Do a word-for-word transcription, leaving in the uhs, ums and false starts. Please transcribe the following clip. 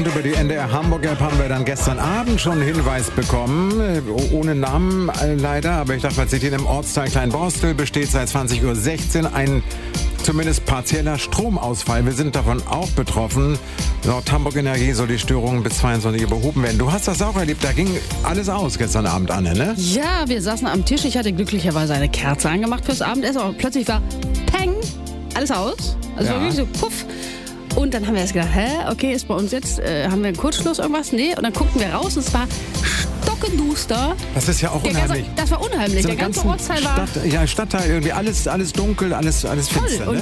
Und über die N D R Hamburg-App haben wir dann gestern Abend schon einen Hinweis bekommen, ohne Namen äh, leider, aber ich darf mal zitieren, im Ortsteil Kleinborstel besteht seit zwanzig Uhr sechzehn ein zumindest partieller Stromausfall. Wir sind davon auch betroffen. Laut Hamburg Energie soll die Störung bis zweiundzwanzig Uhr behoben werden. Du hast das auch erlebt, da ging alles aus gestern Abend, Anne, ne? Ja, wir saßen am Tisch, ich hatte glücklicherweise eine Kerze angemacht fürs Abendessen, aber plötzlich war Peng, alles aus. Also Ja. war wirklich so puff. Und dann haben wir erst gedacht, hä, okay, ist bei uns jetzt, äh, haben wir einen Kurzschluss, irgendwas? Nee. Und dann guckten wir raus und es war stockenduster. Das ist ja auch Der ganze, unheimlich. das war unheimlich. So Der einen ganze ganzen Ortsteil war Stadt, ja, Stadtteil irgendwie alles, alles dunkel, alles, alles voll. finster, Und ne?